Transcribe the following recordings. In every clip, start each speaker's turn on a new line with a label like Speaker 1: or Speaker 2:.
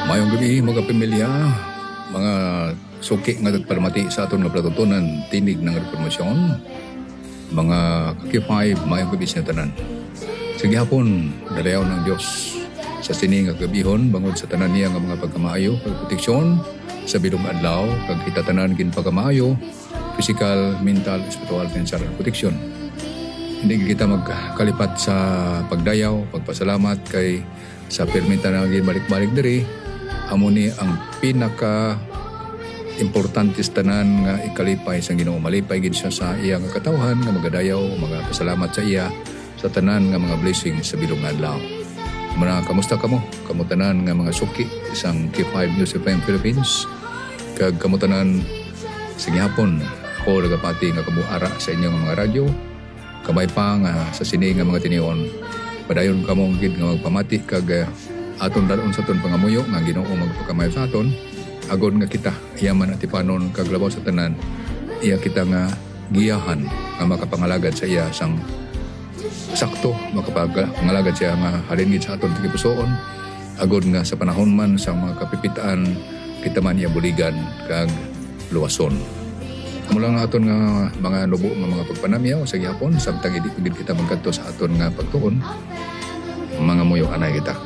Speaker 1: Mayong gabi mga pamilya, mga suki nga nagpalamati sa aton nga patutunan tinig ng reformasyon, mga kakipay, mayong gabi sa tanan. Sige hapon, dalayaw ng Diyos sa sini nga gabihon bangod sa tanan niya nga mga pagkamaayo, pagproteksyon sa bilong adlaw, kag hitatanan gin pagkamaayo, physical, mental, spiritual, financial proteksyon. Hindi kita magkalipat sa pagdayaw, pagpasalamat kay sa permita na gin balik-balik diri. Amo ni ang pinaka importante tanan nga ikalipay sa Ginoo. Malipay gid siya sa iyang katawhan nga magadayaw, mga pasalamat sa iya sa tanan nga mga blessing sa bilong adlaw. Mga kamusta kamo? Kamo tanan nga mga suki isang K5 News FM Philippines. Kag kamo tanan sige hapon ako nagapati nga kabuara sa inyong mga radyo. Kamay pa nga sa sini nga mga tinion. Padayon kamo gid nga magpamati kag aton dalon sa aton pangamuyo nga Ginoo magpakamayo sa aton agon nga kita yaman at ipanon kaglabaw sa tanan iya kita nga giyahan nga makapangalagad sa iya sang sakto makapangalagad siya nga halin gid sa aton tigipusoon agon nga sa panahon man sa mga kapipitaan kita man iya buligan kag luwason. Mula nga aton nga mga nubo nga mga pagpanamyaw sa gihapon samtang idi pagid kita magkadto sa aton nga pagtuon mga muyo anay kita.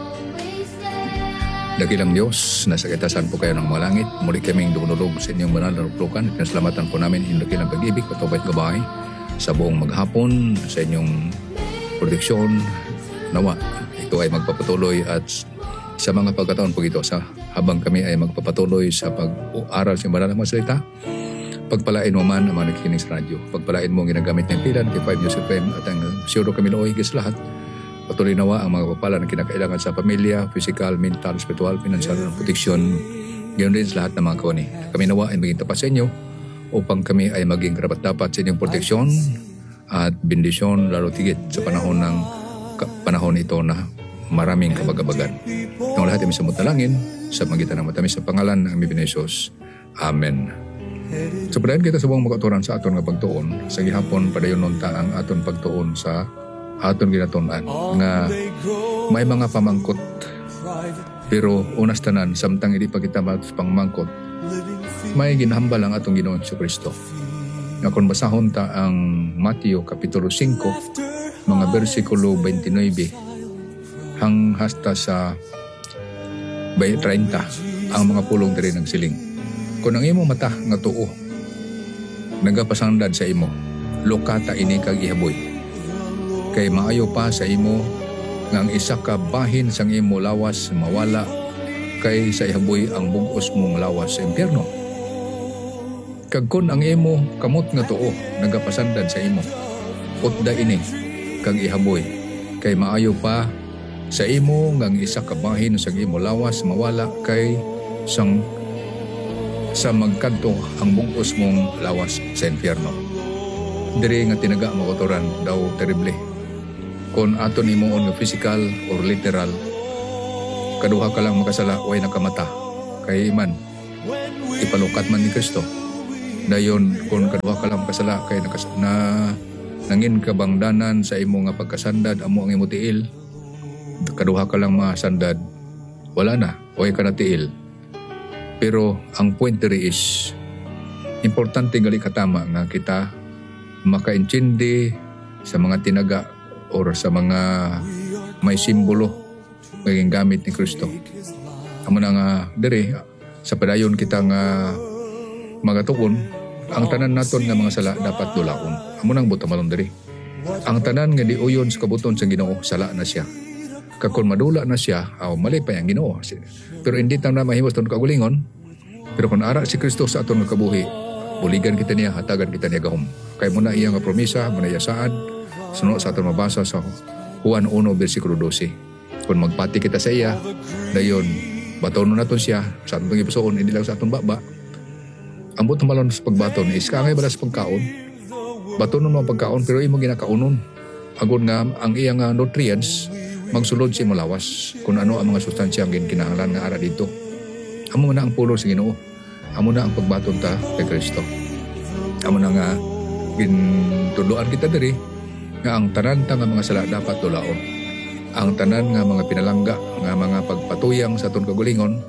Speaker 1: Dakilang Diyos, nasa kitasan po kayo ng mga langit. Muli kaming dumulog sa inyong banal na ruplukan. Pinasalamatan po namin yung dakilang pag-ibig, patubay gabay sa buong maghapon, sa inyong proteksyon. Nawa, ito ay magpapatuloy at sa mga pagkataon po ito, habang kami ay magpapatuloy sa pag-aaral sa banal na mga salita, pagpalain mo man ang mga nakikinig sa radyo. Pagpalain mo ang ginagamit ng pilan, K5 News FM at ang siyuro kami looy sa lahat. Patuloy nawa ang mga papala na kinakailangan sa pamilya, physical, mental, spiritual, financial, proteksyon. Ganoon din sa lahat ng mga kawani. Kami nawa ay maging tapat sa inyo upang kami ay maging karapat-dapat sa inyong proteksyon at bendisyon lalo tigit sa panahon ito na maraming kabagabagan. Ang lahat ay misamot na langin sa magitan ng matamis sa pangalan ng Aming Jesus. Amen. So padayon kita sa buong makaturan sa aton nga pagtuon. Sa gihapon padayon nunta ang aton pagtuon sa aton ginatunan nga may mga pamangkot pero unas tanan samtang hindi pa kita pangmangkot may ginahambal ang atong Ginoon si Kristo. Nga kung basahon ta ang Mateo kapitulo 5 mga bersikulo 29 hasta sa 30 ang mga pulong diri ng siling. Kung ang imo mata nga tuo nagapasangdad sa imo lokata ini kag ihaboy kay maayo pa sa imo nga ang isa ka bahin sang imo lawas mawala kay sa ihaboy ang bugos mong lawas sa impyerno. Kag kun ang imo kamot nga tuo nagapasandad sa imo utda ini kag ihaboy kay maayo pa sa imo nga ang isa ka bahin sang imo lawas mawala kay sa magkadto ang bugos mong lawas sa impyerno. Diri nga tinaga mo kotoran daw terrible. Kung aton imoon nga physical or literal, kaduha ka lang makasala, way nakamata. Kay iman, ipalukat man ni Kristo. Dayon, kung kaduha ka lang makasala, kay nangin kabangdanan sa imo nga pagkasandad, amo ang imo tiil. Kaduha ka lang masandad, wala na, way ka na tiil. Pero ang point diri is, importante gali katama nga kita makaintindi sa mga tinaga or sa mga may simbolo maging gamit ni Kristo. Amo na nga diri sa padayon kita nga magatukon ang tanan naton nga mga sala dapat dulaon. Amo nang butamalon diri. Ang tanan nga diuyon sa kabuton sa Ginoo sala na siya. Kakon madula na siya, mali pa yang Ginoo. Pero hindi ta na mahimos ton kagulingon. Pero kung ara si Kristo sa aton nga kabuhi, buligan kita niya, hatagan kita niya gahom. Kay muna iya nga promisa, muna iya saad, sunod sa aton mabasa sa Juan 1 versikulo 12. Kung magpati kita sa iya, dayon batonon naton siya sa aton gipusoon, hindi lang sa aton baba. Ang butong malon sa pagbaton is kangay bala sa pagkaon. Batonon mo ang pagkaon pero imo ginakaunon. Agon nga ang iyang nutrients magsulod sa imo lawas kung ano ang mga sustansya ang kinahanglan nga ara dito. Amo na ang pulo sa Ginoo. Amo na ang pagbaton ta kay Kristo. Amo na nga gintuduan kita diri nga ang tanan ta nga mga sala dapat dulaon. Ang tanan nga mga pinalangga nga mga pagpatuyang sa aton kagulingon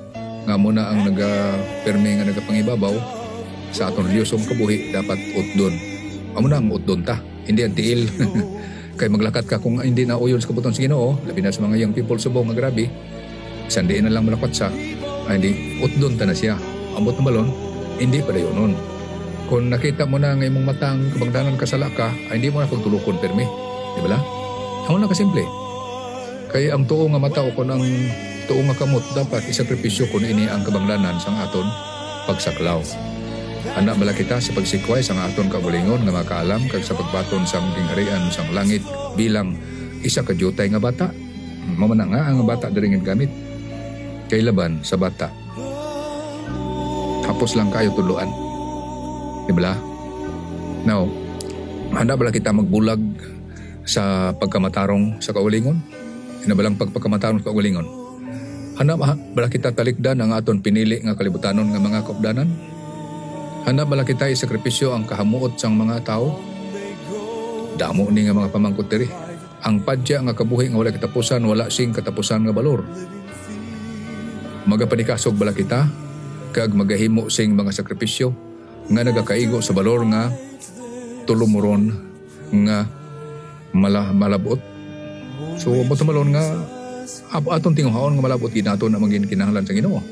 Speaker 1: nga muna ang nagaperme nga nagapangibabaw sa aton reliyosong kabuhi dapat utdon. Amo na ang utdon ta, hindi ang tiil. Kay maglakat ka kung hindi na uyon sa kabuton sa Ginoo, labi na sa mga young people subong nga grabe, sandiin na lang malakat sa, ay hindi, utdon ta na siya. Ambot na balon, hindi pa dayon nun. Kung nakita mo na ng imong matang kabangdanan kasala ka, ay hindi mo na pagtulukon permi. Di ba la? Amo na kasimple. Kaya ang tuo nga mata o kung ang tuo nga kamot dapat isakripisyo kung ini ang kabangdanan sang aton pagsaklaw. Anak bala kita sa pagsikway sang aton kabulingon nga makaalam kag sa pagbaton sang gingharian sang langit bilang isa ka jutay nga bata. Mamana nga ang bata diri gamit kay laban sa bata. Tapos lang kayo tuluan. Diba? Now, handa bala kita magbulag sa pagkamatarong sa kaulingon? Inabalang pagpagkamatarong sa kaulingon? Handa bala kita talikdan ang aton pinili nga kalibutanon nga mga kaupdanan? Handa bala kita isakripisyo ang kahamuot sang mga tao? Damo ni nga mga pamangkot diri. Ang padya nga kabuhi nga wala katapusan, wala sing katapusan nga balor. Magapanikasog bala kita kag magahimo sing mga sakripisyo nga nagakaigo sa balor nga tulumuron nga malabot. So mo tumalon nga aton tinguhaon nga malabot ginaton na maging kinahanglan sa Ginoo.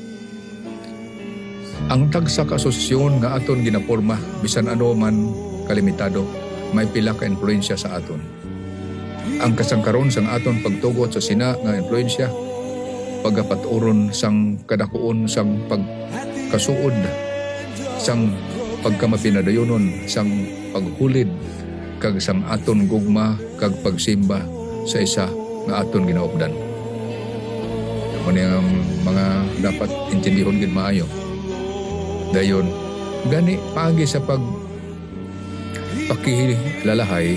Speaker 1: Ang tagsa ka asosasyon nga aton ginaporma bisan ano man kalimitado may pila ka influensya sa aton. Ang kasangkaron sang aton pagtugot sa sina nga influensya pagapaturon sang kadakuon sang pagkasuod sang pagkamapinadayonon sang paghulid kag sang aton gugma kag pagsimba sa isa nga aton ginaupdan. Ano ang mga dapat intindihon gid maayo. Dayon gani paagi sa pakilalahay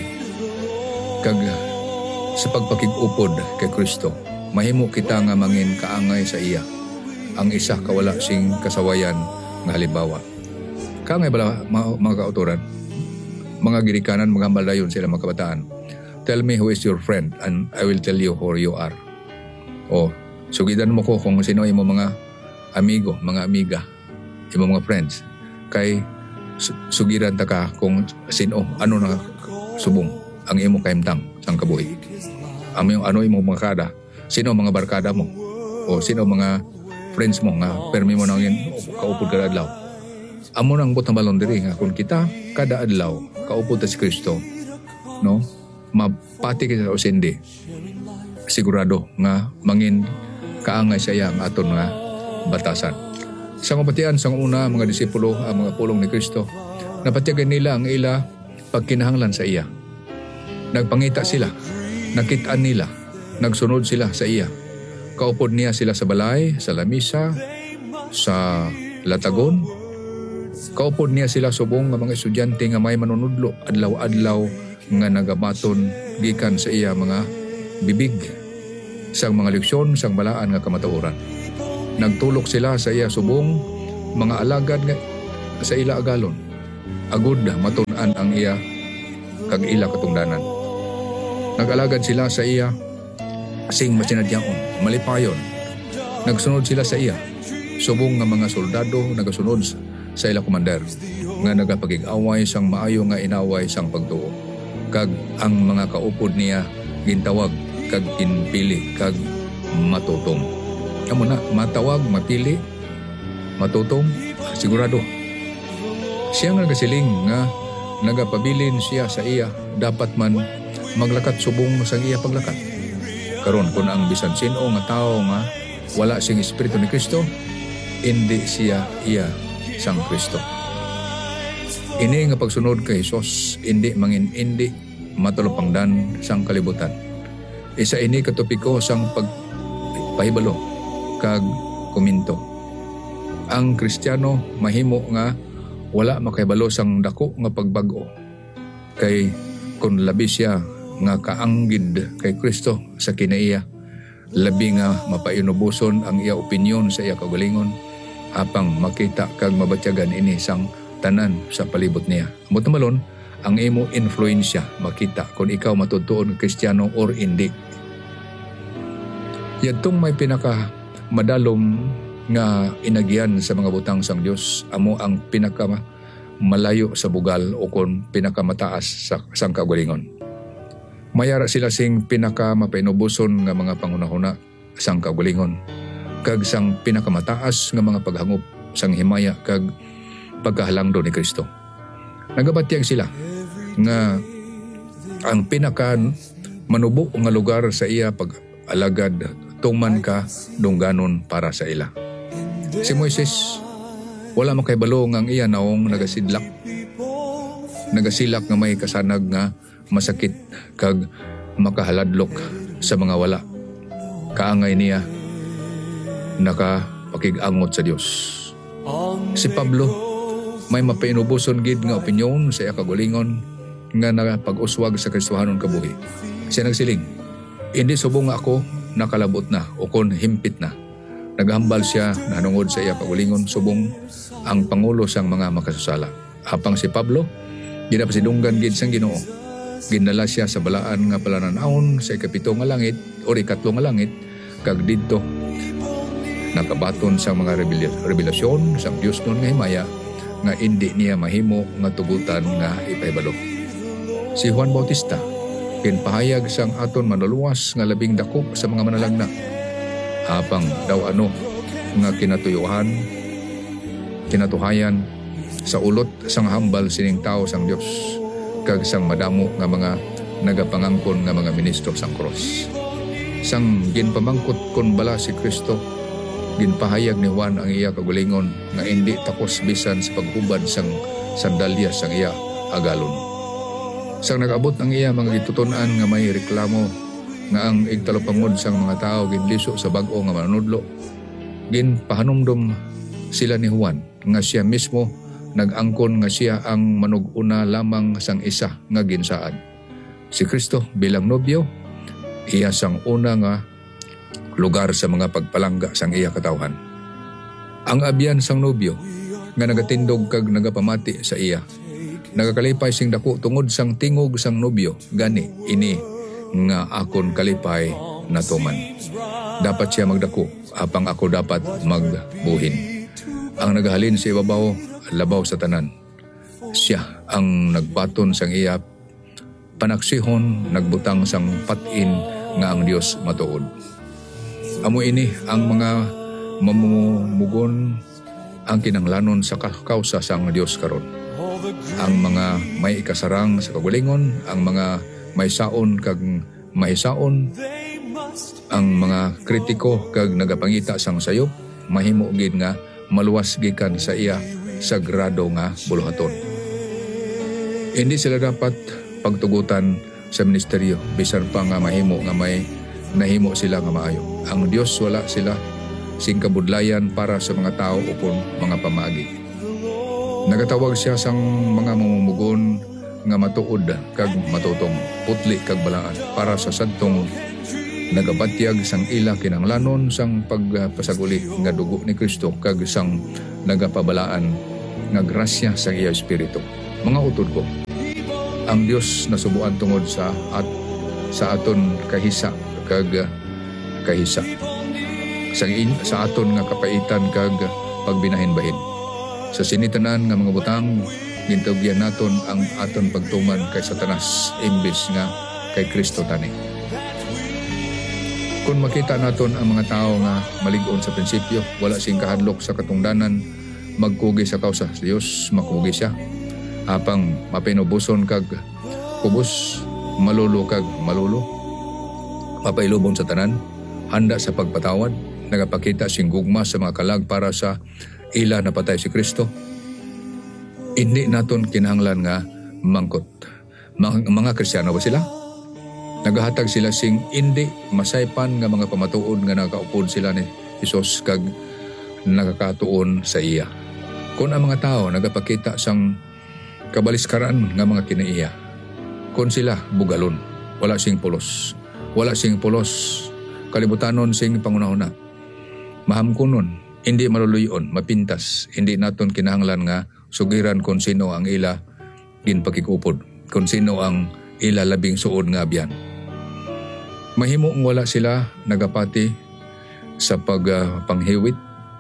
Speaker 1: kag sa pagpakig-upod kay Kristo, mahimo kita nga mangin kaangay sa iya. Ang isa kawala sing kasawayan nga halimbawa. Kaangay bala mga kautoran, mga girikanan, mga malayon sila mga kabataan. Tell me who is your friend and I will tell you who you are. O, sugidan mo ko kung sino imo mga amigo, mga amiga, imo mga friends. Kay sugiran ta ka kung sino, ano na subong ang imo kaimtang sang kabuhi. Ano imo mga kada, sino mga barkada mo o sino mga friends mo nga permi mo nang kaupod kada adlaw. Amo nang butang balon diri nga kung kita kada adlaw kaupod ta si Kristo, no? Mapati kita o sindi. Sigurado nga mangin kaangay sa iya ang aton nga batasan. Sa kabatian sang una mga disipulo ang mga pulong ni Kristo, napatyagan nila ang ila pagkinahanglan sa iya. Nagpangita sila, nakitaan nila, nagsunod sila sa iya. Kaupod niya sila sa balay, sa lamisa, sa latagon. Kaupod niya sila subong nga mga estudyante nga may manunudlo adlaw-adlaw nga nagabaton gikan sa iya mga bibig sang mga leksyon sang balaan nga kamatuoran. Nagtulok sila sa iya subong mga alagad nga sa ila agalon. Agud matun-an ang iya kag ila katungdanan. Nag-alagad sila sa iya sing masinadyaon, malipayon. Nagsunod sila sa iya subong nga mga soldado nagasunod sa ila komandar nga nagapagig-away sang maayo nga inaway sang pagtuo. Kag ang mga kaupod niya gintawag kag ginpili kag matutong. Amo na matawag, mapili, matutong, sigurado. Siya nga nagasiling nga nagapabilin siya sa iya dapat man maglakat subong sa iya paglakat. Karon kun ang bisan sino nga tao nga wala sing espiritu ni Kristo, hindi siya iya sang Kristo. Ini nga pagsunod kay Hesus, hindi mangin-indi matulopangdan sang kalibutan. Isa ini katopiko sang pagpahibalo kag kuminto. Ang Kristiyano mahimo nga wala makahibalo sang dako nga pagbago. Kay kun labi siya nga kaanggid kay Kristo sa kinaiya, labi nga mapainubuson ang iya opinyon sa iya kaugalingon, apang makita kag mabatyagan ini sang tanan sa palibot niya. Amot malon, ang imo influensya makita kung ikaw matutuon Kristiyano or hindi. Yadtong may pinaka madalom nga inagyan sa mga butang sang Dios amo ang malayo sa bugal o kon pinakamataas sa sang kagalingon. Mayara sila sing pinakamapainubuson nga mga pangunahuna sang kagalingon kag sang pinakamataas nga mga paghangop sang himaya kag pagkahalangdo ni Kristo. Nagabatyag sila nga ang pinaka manubo nga lugar sa iya pag-alagad tuman ka dungganon para sa ila. Si Moises wala makaibalo nga ang iya naong nagasilak nga may kasanag nga masakit kag makahaladlok sa mga wala. Kaangay niya nakapakig-angot sa Dios. Si Pablo may mapainubuson gid nga opinyon sa iya kagalingon nga nakapag-uswag sa Kristohanon kabuhi. Siya nagsiling, hindi subong nga ako nakalabot na o kon himpit na. Naghambal siya nanungod sa iya kagalingon subong ang pangulo sang mga makasasala. Apang si Pablo ginapasidunggan gid sang Ginoo. Ginala siya sa balaan nga palananawon sa ikapito nga langit o ikatlo nga langit kag didto nakabaton sa mga revelasyon sang Dios nun nga himaya nga hindi niya mahimo nga tugutan nga ipahibalo. Si Juan Bautista kinpahayag sang aton manluluwas nga labing dako sa mga manalagna. Apang daw ano nga kinatuhayan sa ulot sang hambal sining tao sang Dios kag sang madamo nga mga nagapangangkon nga mga ministro sang cross. Sang ginpamangkot kon bala si Kristo, ginpahayag ni Juan ang iya kagalingon nga hindi takos bisan sa paghubad sang sandalya sang iya agalon. Sang nag-abot ang iya mga gitutunan nga may reklamo nga ang igtalopangod sang mga tao ginliso sa bag-o nga manunudlo, ginpahanumdom sila ni Juan nga siya mismo nag-angkon nga siya ang manuguna lamang sang isa nga ginsaad. Si Kristo bilang nobyo, iya sang una nga lugar sa mga pagpalangga sang iya katawhan. Ang abyan sang nobyo nga nagatindog kag nagapamati sa iya, nagakalipay sing dako tungod sang tingog sang nobyo, gani ini nga akon kalipay na tuman. Dapat siya magdako, apang ako dapat magbuhin. Ang nagahalin sa ibabaw, labaw sa tanan. Siya ang nagbaton sang iya panaksihon, nagbutang sang patin nga ang Dios matuod. Amo ini ang mga mamumugon ang kinanglanon sa kausa sang Dios karon. Ang mga may ikasarang sa kagalingon, ang mga may saon kag mahisaon, ang mga kritiko kag nagapangita sang sayop, mahimo gid nga maluwas gikan sa iya sagrado nga buluhaton. Hindi sila dapat pagtugutan sa ministeryo bisan pa nga mahimo nga may nahimo sila nga maayo. Ang Dios wala sila sing kabudlayan para sa mga tao upon mga pamaagi. Nagatawag siya sang mga mamumugon nga matuod kag matutong, putli kag balaan para sa sadtong nagabatyag sang ila kinanglanon sang pagpasaguli nga dugo ni Kristo kag sang nagapabalaan nga grasya sa iya espiritu. Mga utod ko, ang Dios nasubuan tungod sa aton kahisa kag kahisa sa aton nga kapaitan kag pagbinahin-bahin. Sa sinitanan nga mga butang, gintugyan naton ang aton pagtuman kay Satanas imbes nga kay Kristo tani. Kung makita naton ang mga tao nga malig-on sa prinsipyo, wala sing kahadlok sa katungdanan, magkugi sa kausa sa Dios, makugi siya. Apang mapinubuson kag kubos, malulo kag malulo, mapailubon sa tanan, handa sa pagpatawad, nagapakita sing gugma sa mga kalag para sa ila napatay si Kristo. Hindi naton kinahanglan nga mangkot. Mga Kristiyano ba sila? Nagahatag sila sing hindi masaypan nga mga pamatuod nga nakaupod sila ni Hesus kag nakakatuon sa iya. Kung ang mga tao nagapakita sang kabaliskaran nga mga kinaiya, kung sila bugalon, wala sing pulos, kalibutanon sing pangunahuna, mahamkunon, hindi maluluyon, mapintas, hindi naton kinahanglan nga sugiran kung sino ang ila ginpakikupod, kung sino ang ila labing suod nga abyan. Mahimo wala sila nagapati sa pagpanghiwit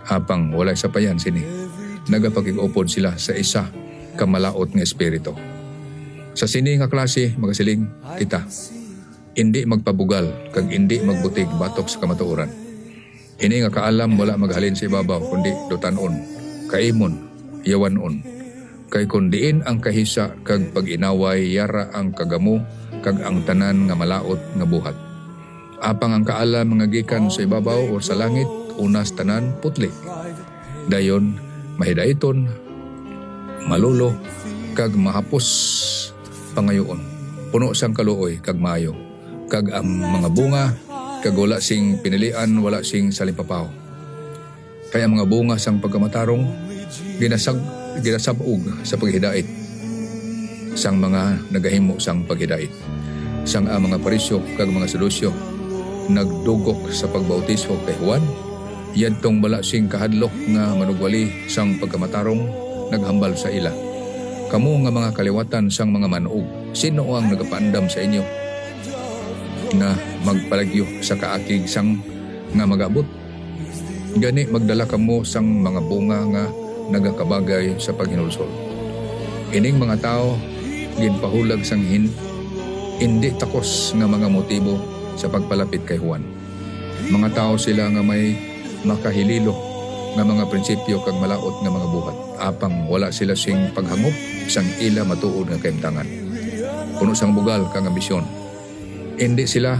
Speaker 1: Apang walay sapayan sini, nagapakig-upod sila sa isa kamalaot nga espiritu. Sa sini nga klase, magasiling kita, hindi magpabugal, kag hindi magbutig batok sa kamatuoran. Ini nga kaalam wala maghalin sa ibabaw, kundi dutanon, kaimon, yawanon. Kay kundiin ang kahisa, kag pag-inaway, yara ang kagamo, kag ang tanan nga malaot nga buhat. Apang ang kaalam nga gikan sa ibabaw o sa langit, unas tanan putli. Dayon, mahidaiton, malulo, kag mahapos pangayoon. Puno sang kaluoy, kag maayo. Kag ang mga bunga, kag wala sing pinilian, wala sing salimpapaw. Kaya mga bunga sang pagkamatarong, ginasabog sa paghidait. Sang mga nagahimo sang paghidait. Sang ang mga parisyo, kag mga sedusyo, nagdugok sa pagbautismo kay Juan, yadtong wala sing kahadlok nga manugwali sang pagkamatarong naghambal sa ila. Kamu nga mga kaliwatan sang mga manuog, sino ang nagapaandam sa inyo nga magpalagyo sa kaakig sang nga magabot? Gani magdala kamo sang mga bunga nga nagakabagay sa paghinulsol. Ining mga tao ginpahulag sang hindi takos nga mga motibo sa pagpalapit kay Juan. Mga tao sila nga may makahililo nga mga prinsipyo kag malaot nga mga buhat. Apang wala sila sing paghangop sang ila matuod nga kaimtangan. Puno sang bugal kang ambisyon. Hindi sila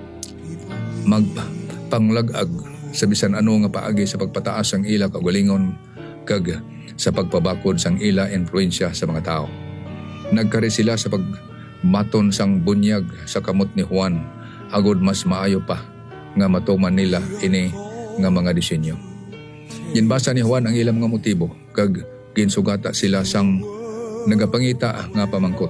Speaker 1: magpanglagag sa bisan ano nga paagi sa pagpataas sang ila kaugalingon kag sa pagpabakod sang ila influensya sa mga tao. Nagkari sila sa pagmaton sang bunyag sa kamot ni Juan, agod mas maayo pa nga matuman nila ini nga mga disenyo. Ginbasa ni Juan ang ilang mga motibo, kag ginsugata sila sang nagapangita nga pamangkot.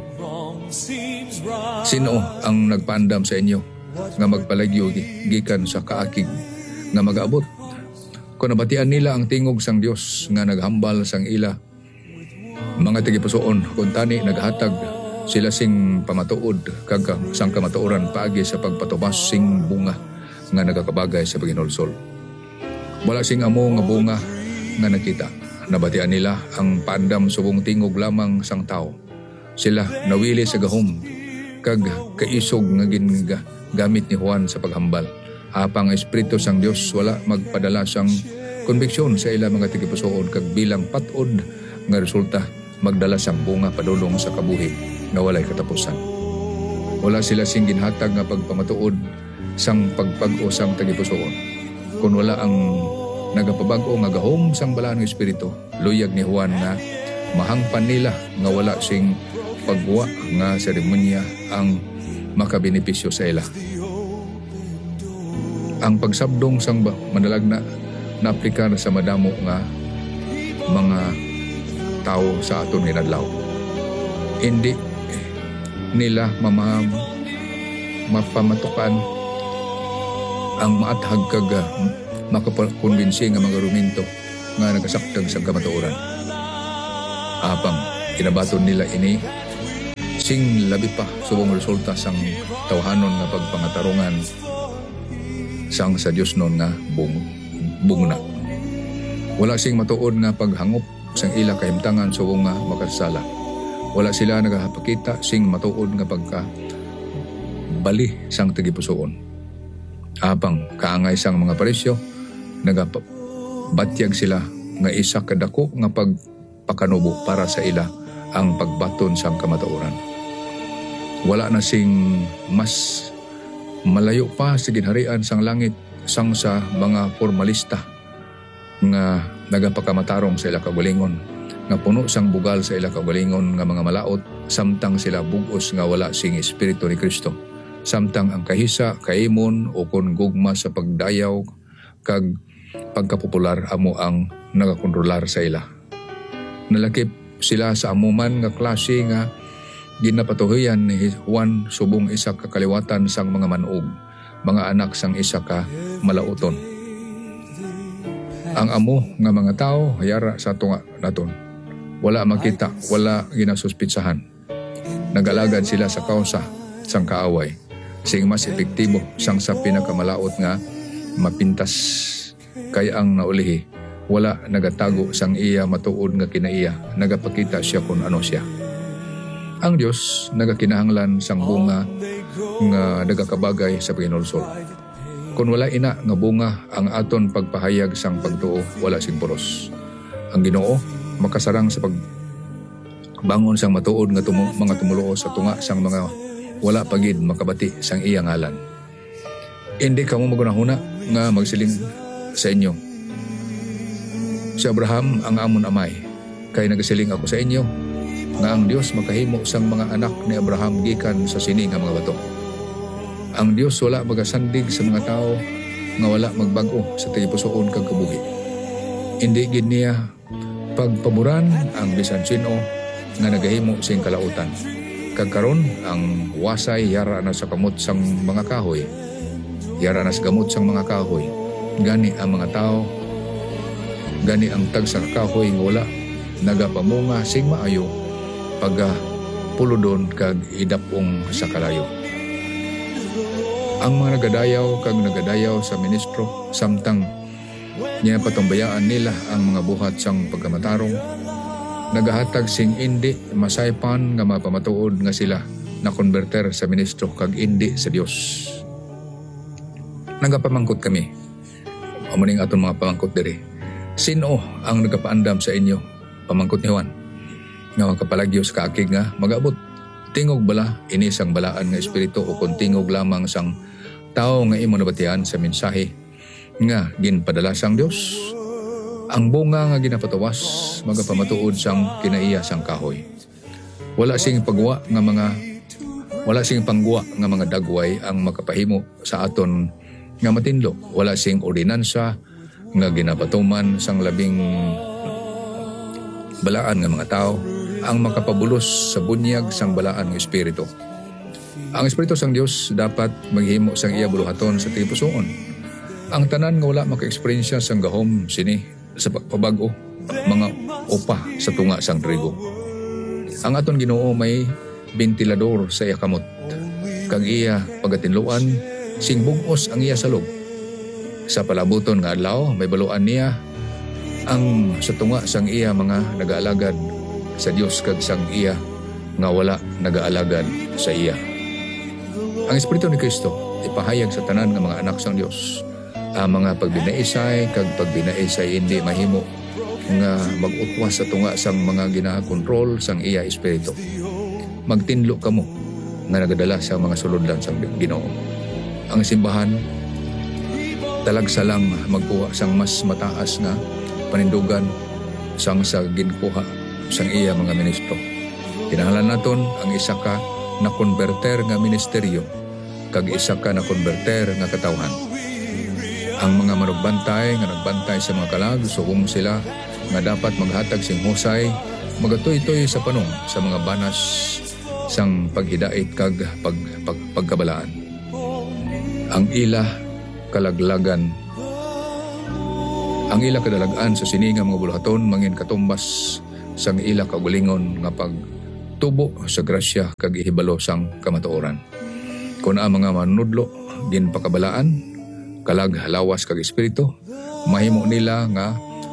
Speaker 1: Sino ang nagpaandam sa inyo nga magpalagyo gikan sa kaakig nga mag-abot? Kung nabatian nila ang tingog sang Dios nga naghambal sang ila, mga tigipusoon, kung tani naghatag sila sing pamatuod kag sang kamatuoran paagi sa pagpatubas sing bunga nga nagakabagay sa paghinulsol. Wala sing amo nga bunga nga nakita. Nabatian nila ang paandam subong tingog lamang sang tao. Sila nawili sa gahom kag kaisog nga gamit ni Juan sa paghambal. Apang espiritu sang Dios wala magpadala sang konbiksyon sa ila mga tigipusoon kag bilang patod nga resulta magdala sang bunga padulong sa kabuhi nga walay katapusan. Wala sila sing ginhatag nga pagpamatuod sang pagpag-o sang tigipusoon. Kung wala ang nagapabag-o nga gahom sang balaan ng espiritu, luyag ni Juan nga mahangpan nila nga wala sing pagwa nga seremonya ang makabenepisyo sa ila. Ang pagsabdong sang manalag na aplikar sa madamo nga mga tao sa aton ginadlaw. Hindi nila mapamatukan ang maathag kag makakonbinsi nga mga ruminto nga nagasaktag sa kamatuoran. Apang kinabaton nila ini sing labi pa subong resulta sang tawhanon nga pagpangatarungan sang sa Dios non nga bunguna. Wala sing matuod nga paghangop sang ila kahimtangan subong nga makasala. Wala sila nagahapakita sing matuod nga pagka bali sang tigipusoon. Apang kaangay sang mga parisyo, nagabatyag sila nga isa kadako nga pagpakanubo para sa ila ang pagbaton sang kamatuoran. Wala na sing mas malayo pa sa ginharian sang langit sang sa mga formalista nga nagapakamatarong sa ila kaugalingon, nga puno sang bugal sa ila kaugalingon nga mga malaot, samtang sila bugos nga wala sing espiritu ni Kristo. Samtang ang kahisa, kaimon o kon gugma sa pagdayaw kag pagkapopular amo ang nagakontrolar sa ila. Nalakip sila sa amuman nga klase nga ginapatuhoyan ni Juan subong isa ka kaliwatan sang mga manuog, mga anak sang isa ka malauton. Ang amo nga mga tao hayara sa tunga naton. Wala makita, wala ginasuspitsahan. Nagalagad sila sa kausa sang kaaway. Sing mas epektibo sang sa pinakamalaot nga mapintas kay ang naulihi wala nagatago sang iya matuod nga kinaiya, nagapakita siya kung ano siya. Ang Dios nagakinahanglan sang bunga nga nagakabagay sa paghinulsol. Kung wala ina nga bunga ang aton pagpahayag sang pagtuo, wala sing puros. Ang Ginoo makasarang sa pagbangon sang matuod nga mga tumuluo sa tunga sang mga wala pagid makabati sang iya ngalan. Hindi kamo magunahuna nga magsiling sa inyo, si Abraham ang amon amay, kay nagasiling ako sa inyo nga ang Dios makahimo sang mga anak ni Abraham gikan sa sini nga mga bato. Ang Dios wala magasandig sa mga tao nga wala magbago sa tipusoon kag kabuhi. Hindi gid niya pagpaboran ang bisan sino nga nagahimo sing kalautan. Kag karon ang wasay yara na sa kamot sang mga kahoy. Yara na sa gamot sang mga kahoy. Gani ang mga tao, gani ang tag sa kahoy nga wala nagapamunga sing maayo pagka puludon kag idapong sa kalayo. Ang mga nagadayaw sa ministro samtang niya patumbayaan nila ang mga buhat sang pagkamatarong, nagahatag sing indi masaypan nga mapamatuod nga sila na konverter sa ministro kag indi sa Dios. Nagapamangkot kami, amuning aton mga pamangkot diri, sino ang nagapaandam sa inyo? Pamangkot ni Juan nga magkapalagyo sa kaakig nga mag-abot. Tingog bala inisang balaan nga espiritu o kung tingog lamang sang tao nga imo nabatian sa mensahe nga ginpadala sang Dios. Ang bunga nga ginapatawas magapamatuod sang kinaiya sang kahoy. Wala sing pagwa nga mga dagway ang makapahimo sa aton nga matinlo. Wala sing ordinansa nga ginapatuman sang labing balaan nga mga tao ang makapabulos sa bunyag sang balaan nga espiritu. Ang espiritu sang Dios dapat maghimo sang iya buluhaton sa tipusoon. Ang tanan nga wala maka-eksperyensya sang gahom sini sa pagpabago, mga upa sa tunga sang trigo. Ang aton Ginoo may bentilador sa iya kamot. Kag iya pagatinluan sing bugos ang iya salog. Sa palabuton nga adlaw may baluan niya ang sa tunga sang iya mga nagaalagad sa Dios kag sang iya nga wala nagaalagad sa iya. Ang Espiritu ni Kristo ipahayag sa tanan nga mga anak sang Dios. Ang mga pagbinaisay kag pagbinaisay hindi mahimo nga mag-utwas sa tunga sang mga ginakontrol sang iya espiritu. Magtinlo kamo nga nagadala sa mga sulodlan sang Ginoo. Ang simbahan talagsa lang magkuha sang mas mataas nga panindugan sang sa ginkuha sang iya mga ministro. Kinahanglan naton ang isa ka na konverter nga ministeryo kag isa ka na konverter nga katawhan. Ang mga manugbantay nga nagbantay sa mga kalag suong sila nga dapat maghatag sing husay, magatoy-toy sa panong sa mga banas sang paghidait kag pagkabalaan. Ang ila kalaglagan, ang ila kadalagan sa sininga mga buluhaton mangin katumbas sang ila kagulingon nga pagtubo sa grasya kag ihibalo sang kamatuoran. Kung ang mga manudlo din pakabalaan, kalag lawas kag espiritu, mahimo nila nga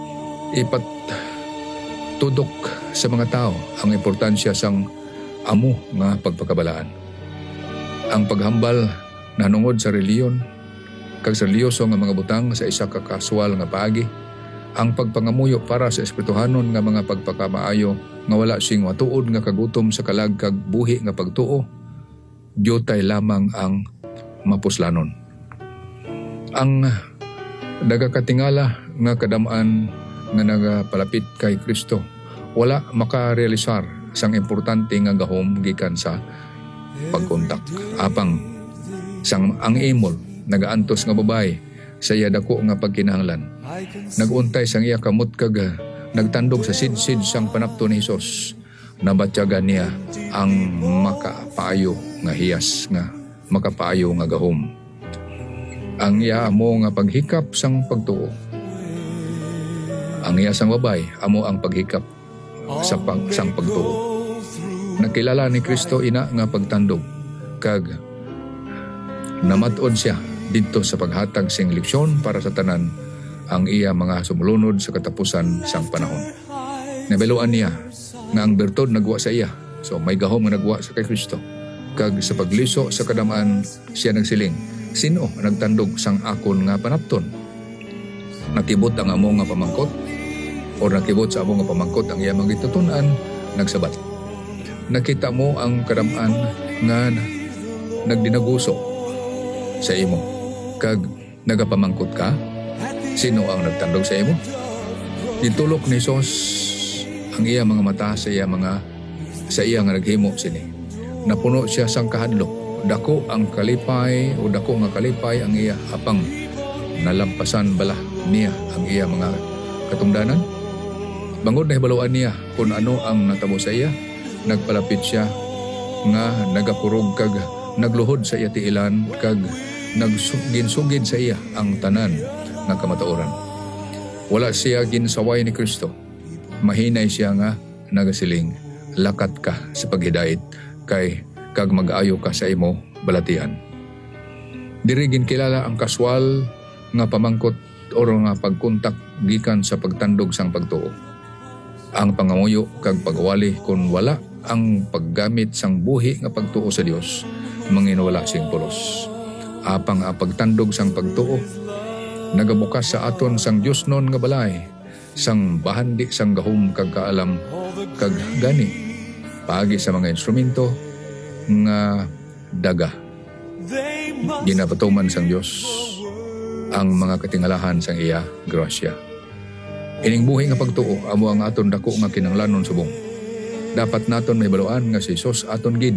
Speaker 1: ipatudok sa mga tao ang importansya sang amo nga pagpakabalaan. Ang paghambal nanungod sa reliyon kag sa reliyoso nga mga butang sa isa ka kaswal nga paagi, ang pagpangamuyo para sa espirituhanon nga mga pagpakamaayo nga wala sing matuod nga kagutom sa kalag kag buhi nga pagtuo, diyotay lamang ang mapuslanon. Ang nagakatingala nga kadamaan nga nagapalapit kay Kristo wala makarealisar sang importante nga gahom gikan sa pagkontak. Apang sang ang imol nagaantos nga babay sa iya dako nga pagkinahanglan, naguntay sang iya kamot kag nagtandog sa sidsid sang panapto ni Hesus, nabatyagan niya ang makapaayo nga hiyas nga makapaayo nga gahom. Ang iya amo nga paghikap sang pagtuo. Ang iya sang babay amo ang paghikap sa sang pagtuo. Nakilala ni Kristo ina nga pagtandog kag namatod siya didto sa paghatag sing leksyon para sa tanan ang iya mga sumulunod sa katapusan sang panahon. Nabeloan niya nga ang bertod nagwa sa iya. So may gahom nga nagwa sa kay Kristo. Kag sa pagliso sa kadamaan siya nagsiling, sino ang nagtandog sang akon nga panapton? Nakibot ang amo nga pamangkot o nakibot sa amo nga pamangkot ang iyang gitutunan, nagsabat. Nakita mo ang kadamaan nga nagdinaguso sa imo kag nagapamangkot ka? Sino ang nagtandog sa imo? Ditulok ni Sos ang iya mga mata sa iya nga naghimo sini. Napuno siya sang kahadlok. Dako ang kalipay o dako nga kalipay ang iya apang nalampasan bala niya ang iya mga katungdanan. Bangod na hibaluan niya kung ano ang natabo sa iya, nagpalapit siya nga nagapurog kag nagluhod sa iya tiilan kag nagsugid sa iya ang tanan nga kamatuoran. Wala siya ginsaway ni Kristo. Mahinay siya nga nagasiling, lakat ka sa paghidait kay kag mag-ayo ka sa imo balatian. Diri ginkilala ang kaswal nga pamangkot o nga pagkontak gikan sa pagtandog sang pagtuo. Ang pangamuyo kag pagwali kung wala ang paggamit sang buhi nga pagtuo sa Dios, manginwala sing pulos. Apang ang pagtandog sang pagtuo nagabukas sa aton sang Dios non nga balay, sang bahandi sang gahom kag kaalam kag gani paagi sa mga instrumento nga daga. Ginapatuman sang Dios ang mga katingalahan sang iya grasya. Ining buhi nga pagtuo amo ang aton dako nga kinahanglanon subong. Dapat naton mahibaluan nga si Sos aton gid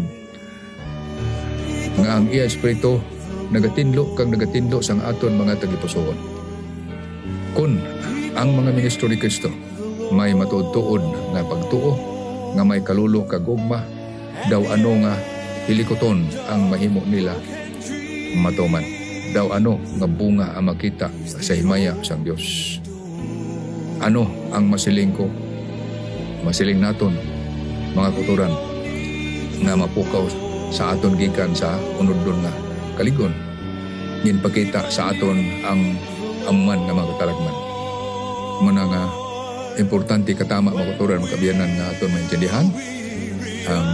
Speaker 1: nga ang iya espiritu nagatinlo sang aton mga tagipusoon. Kun ang mga ministro ni Kristo may matuod-tuod nga pagtuo nga may kalulo kag gugma, daw ano nga hilikoton ang mahimo nila matuman. Daw ano nga bunga ang makita sa himaya sang Dios. Ano ang masiling ko? Masiling naton mga kuturan nga mapukaw sa aton gikan sa unod-don nga kaligon. Ginpakita sa aton ang amuman nga mga katalagman. Muna nga importante katama mga kuturan makabiyanan nga aton maintindihan ang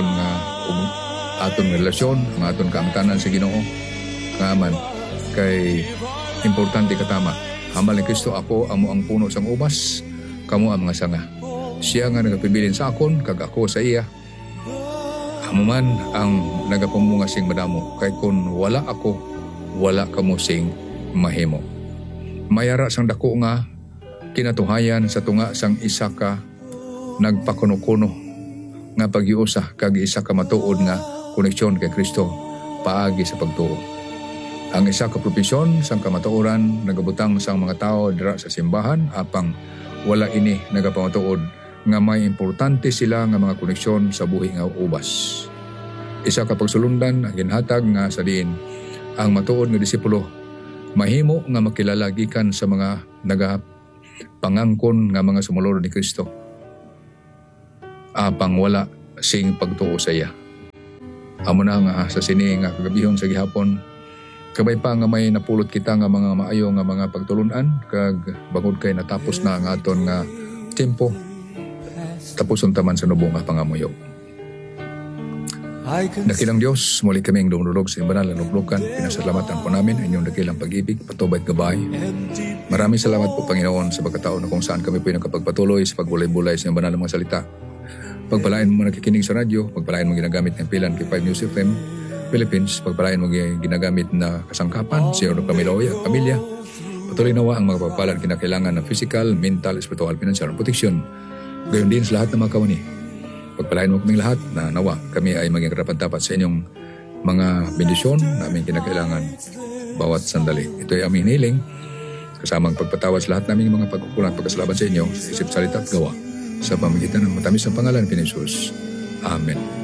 Speaker 1: aton relasyon, ang aton kaangtanan sa Ginoo. Kaman kay importante katama. Hambal ni Kristo, ako amo ang puno sang ubas, kamo ang mga sanga. Siya nga nagapibilin sa akon kag ako sa iya. Amo man ang nagapamunga sing madamo, kay kun wala ako, wala kamo sing mahimo. Mayara sang dako nga kinatuhayan sa tunga sang isa ka nagpakuno-kuno nga paghiusa kag isa ka matuod nga koneksyon kay Kristo paagi sa pagtuo. Ang isa ka propesyon sang kamatuoran nagabutang sang mga tao dira sa simbahan apang wala ini nagapamatuod nga may importante sila nga mga koneksyon sa buhi nga ubas. Isa ka pagsulundan ang ginhatag nga sa diin ang matuod nga disipulo mahimo nga makilala gikan sa mga nagapangangkon nga mga sumulod ni Kristo. Apang wala sing pagtuo sa iya. Amo na nga sa sini nga kagabihon sa gihapon, kabay pa nga may napulot kita nga mga maayo nga mga pagtulunan kag bangod kay natapos na ang aton nga tempo. Tapuson taman sa nubong nga pangamuyo. Dakilang Dios, muli kaming dumulog sa imbanal na luglukan. Pinasalamatan po namin ang inyong dakilang pag-ibig, patubay at gabay. Maraming salamat po Panginoon sa pagkataon na kung saan kami po nakapagpatuloy sa pagbulay-bulay sa imbanal ng mga salita. Pagpalain mo nakikinig sa radyo, pagpalain mo ginagamit ng pilan kay 5 News FM Philippines, pagpalain mo ginagamit na kasangkapan, sa iyong pamiloy at pamilya. Patuloy nawa ang mga pagpapalan kinakailangan ng physical, mental, spiritual, financial, protection. Gayon din sa lahat ng mga kawani. Pagpalain mo kaming lahat na nawa kami ay maging karapat-dapat sa inyong mga bendisyon na aming kinakailangan bawat sandali. Ito ay aming hiniling kasamang pagpatawad sa lahat naming mga pagkukulang pagkasalaban sa inyo sa isip, salita at gawa sa pamagitan ng matamis ng pangalan ni Jesus. Amen.